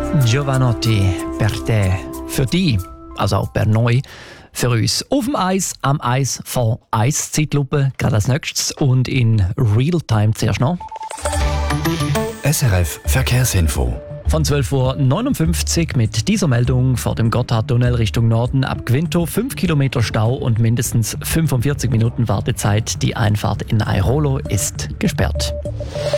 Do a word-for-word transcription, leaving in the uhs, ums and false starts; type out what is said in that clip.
Giovanotti, per te, für die, also auch per noi, für uns. Auf dem Eis, am Eis von Eiszeitlupe, gerade als nächstes und in Realtime zuerst noch. S R F Verkehrsinfo. Von zwölf Uhr neunundfünfzig mit dieser Meldung vor dem Gotthardtunnel Richtung Norden ab Gvinto fünf Kilometer Stau und mindestens fünfundvierzig Minuten Wartezeit. Die Einfahrt in Airolo ist gesperrt.